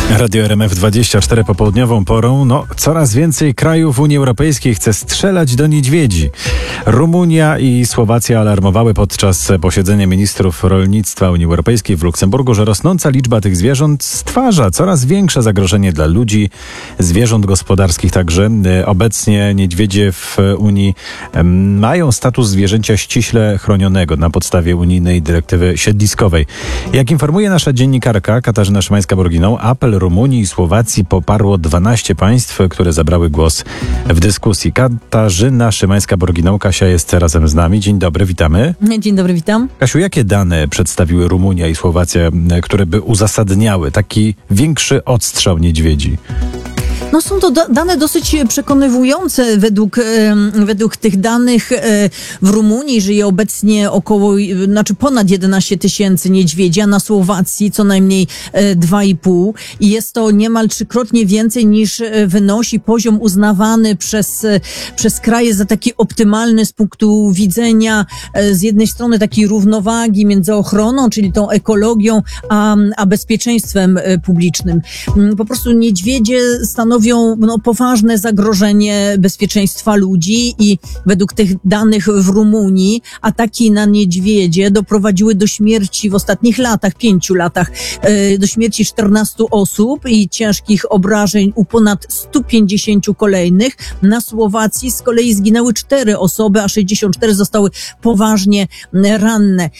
Radio RMF24 popołudniową porą. Coraz więcej krajów Unii Europejskiej chce strzelać do niedźwiedzi. Rumunia i Słowacja alarmowały podczas posiedzenia ministrów rolnictwa Unii Europejskiej w Luksemburgu, że rosnąca liczba tych zwierząt stwarza coraz większe zagrożenie dla ludzi, zwierząt gospodarskich także. Obecnie niedźwiedzie w Unii mają status zwierzęcia ściśle chronionego na podstawie unijnej dyrektywy siedliskowej. Jak informuje nasza dziennikarka Katarzyna Szymańska-Borginą, apel Rumunii i Słowacji poparło 12 państw, które zabrały głos w dyskusji. Katarzyna Szymańska-Borginą, Kasia jest razem z nami. Dzień dobry, witamy. Dzień dobry, witam. Kasiu, jakie dane przedstawiły Rumunia i Słowacja, które by uzasadniały taki większy odstrzał niedźwiedzi? Są to dane dosyć przekonywujące. Według tych danych w Rumunii żyje obecnie ponad 11 tysięcy niedźwiedzi, a na Słowacji co najmniej 2,5. I jest to niemal 3-krotnie więcej niż wynosi poziom uznawany przez kraje za taki optymalny z punktu widzenia z jednej strony takiej równowagi między ochroną, czyli tą ekologią, a bezpieczeństwem publicznym. Po prostu niedźwiedzie stanowią poważne zagrożenie bezpieczeństwa ludzi i według tych danych w Rumunii ataki na niedźwiedzie doprowadziły do śmierci w ostatnich 5 latach, do śmierci 14 osób i ciężkich obrażeń u ponad 150 kolejnych. Na Słowacji z kolei zginęły 4 osoby, a 64 zostały poważnie ranne.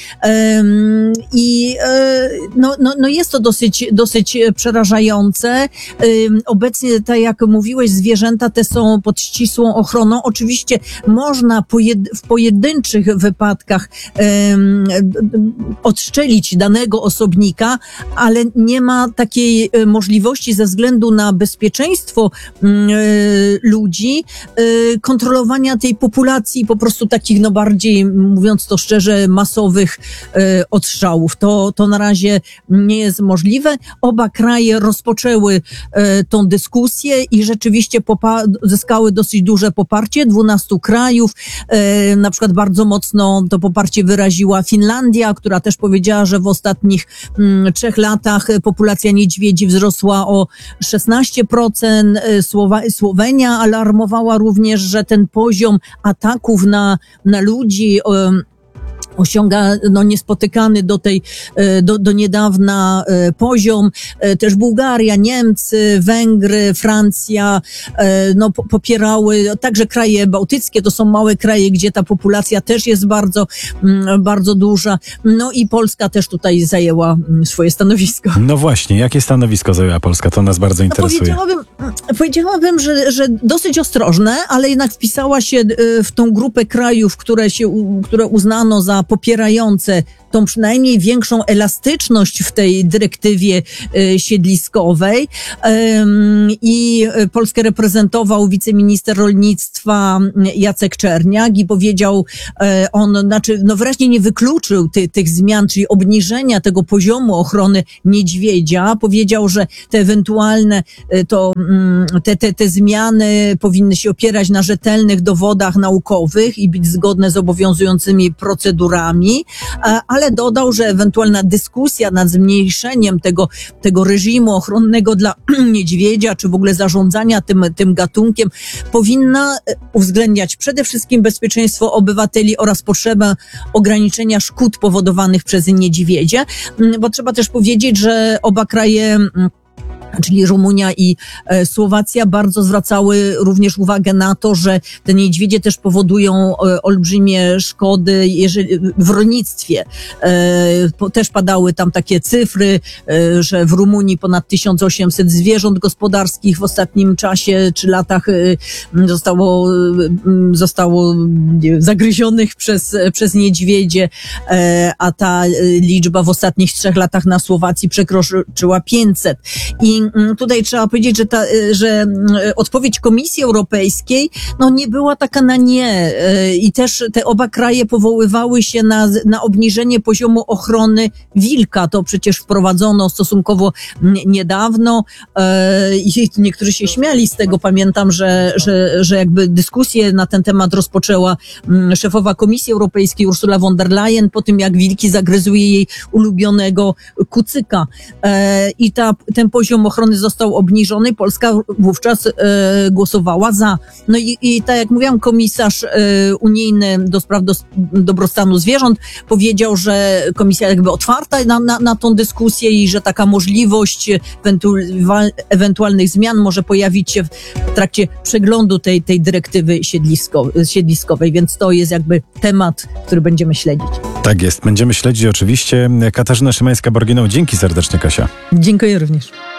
Jest to dosyć przerażające. Obecnie, tak jak mówiłeś, zwierzęta te są pod ścisłą ochroną. Oczywiście można w pojedynczych wypadkach odstrzelić danego osobnika, ale nie ma takiej możliwości ze względu na bezpieczeństwo ludzi kontrolowania tej populacji, po prostu takich bardziej, mówiąc to szczerze, masowych odstrzałów. To na razie nie jest możliwe. Oba kraje rozpoczęły tą dyskusję i rzeczywiście zyskały dosyć duże poparcie 12 krajów. Na przykład bardzo mocno to poparcie wyraziła Finlandia, która też powiedziała, że w ostatnich 3 latach populacja niedźwiedzi wzrosła o 16%. Słowenia alarmowała również, że ten poziom ataków na ludzi osiąga niespotykany do niedawna poziom. Też Bułgaria, Niemcy, Węgry, Francja popierały, także kraje bałtyckie, to są małe kraje, gdzie ta populacja też jest bardzo, bardzo duża. I Polska też tutaj zajęła swoje stanowisko. No właśnie, jakie stanowisko zajęła Polska? To nas bardzo interesuje. Powiedziałabym, że dosyć ostrożne, ale jednak wpisała się w tą grupę krajów, które uznano za popierające tą przynajmniej większą elastyczność w tej dyrektywie siedliskowej. I Polskę reprezentował wiceminister rolnictwa Jacek Czerniak i powiedział wyraźnie nie wykluczył tych zmian, czyli obniżenia tego poziomu ochrony niedźwiedzia. Powiedział, że te ewentualne te zmiany powinny się opierać na rzetelnych dowodach naukowych i być zgodne z obowiązującymi procedurami, ale dodał, że ewentualna dyskusja nad zmniejszeniem tego reżimu ochronnego dla niedźwiedzia, czy w ogóle zarządzania tym gatunkiem powinna uwzględniać przede wszystkim bezpieczeństwo obywateli oraz potrzebę ograniczenia szkód powodowanych przez niedźwiedzie, bo trzeba też powiedzieć, że oba kraje, czyli Rumunia i Słowacja, bardzo zwracały również uwagę na to, że te niedźwiedzie też powodują olbrzymie szkody w rolnictwie. Też padały tam takie cyfry, że w Rumunii ponad 1800 zwierząt gospodarskich w ostatnim czasie czy latach zostało zagryzionych przez niedźwiedzie, a ta liczba w ostatnich 3 latach na Słowacji przekroczyła 500. I tutaj trzeba powiedzieć, że odpowiedź Komisji Europejskiej nie była taka na nie i też te oba kraje powoływały się na obniżenie poziomu ochrony wilka. To przecież wprowadzono stosunkowo niedawno i niektórzy się śmiali z tego. Pamiętam, że jakby dyskusję na ten temat rozpoczęła szefowa Komisji Europejskiej Ursula von der Leyen po tym, jak wilki zagryzły jej ulubionego kucyka. I ten poziom ochrony został obniżony, Polska wówczas głosowała za. No i tak jak mówiłam, komisarz unijny do spraw dobrostanu zwierząt powiedział, że komisja jakby otwarta na tą dyskusję i że taka możliwość ewentualnych zmian może pojawić się w trakcie przeglądu tej dyrektywy siedliskowej, więc to jest jakby temat, który będziemy śledzić. Tak jest, będziemy śledzić oczywiście. Katarzyna Szymańska-Borginow, dzięki serdecznie, Kasia. Dziękuję również.